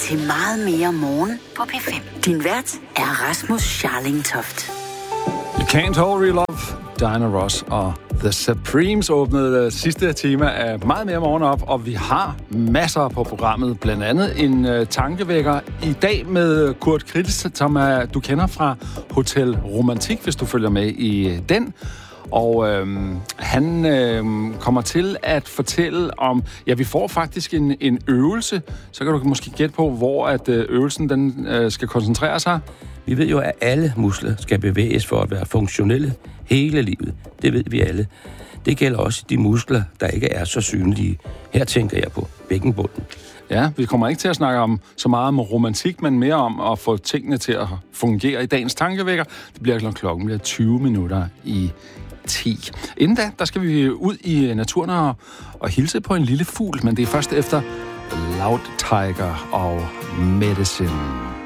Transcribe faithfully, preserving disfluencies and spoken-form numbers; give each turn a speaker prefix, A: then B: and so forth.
A: til Meget mere morgen på P fem. Din vært er Rasmus Scharling-Toft.
B: You Can't Hold Real Love, Diana Ross og The Supremes åbnede sidste time af Meget mere morgen op, og vi har masser på programmet. Blandt andet en uh, tankevækker i dag med Kurt Kritz, som er, du kender fra Hotel Romantik, hvis du følger med i den. Og øhm, han øhm, kommer til at fortælle om... Ja, vi får faktisk en, en øvelse. Så kan du måske gætte på, hvor at øvelsen den, øh, skal koncentrere sig.
C: Vi ved jo, at alle muskler skal bevæges for at være funktionelle hele livet. Det ved vi alle. Det gælder også de muskler, der ikke er så synlige. Her tænker jeg på bækkenbunden.
B: Ja, vi kommer ikke til at snakke om så meget om romantik, men mere om at få tingene til at fungere i dagens tankevækker. Det bliver klokken bliver tyve minutter i ti. Inden da, der skal vi ud i naturen og, og hilse på en lille fugl, men det er først efter Loud Tiger og Medicine.